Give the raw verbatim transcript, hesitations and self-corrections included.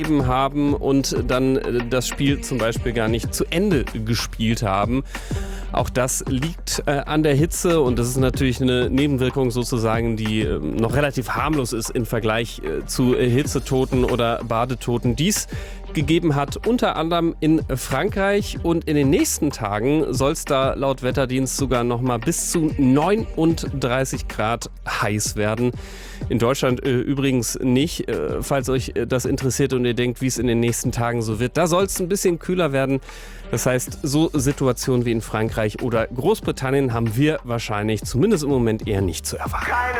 haben und dann das Spiel zum Beispiel gar nicht zu Ende gespielt haben. Auch das liegt äh, an der Hitze und das ist natürlich eine Nebenwirkung sozusagen, die äh, noch relativ harmlos ist im Vergleich äh, zu äh, Hitzetoten oder Badetoten, die es gegeben hat, unter anderem in Frankreich. Und in den nächsten Tagen soll es da laut Wetterdienst sogar noch mal bis zu neununddreißig Grad heiß werden. In Deutschland äh, übrigens nicht, äh, falls euch äh, das interessiert und ihr denkt, wie es in den nächsten Tagen so wird. Da soll es ein bisschen kühler werden. Das heißt, so Situationen wie in Frankreich oder Großbritannien haben wir wahrscheinlich zumindest im Moment eher nicht zu erwarten.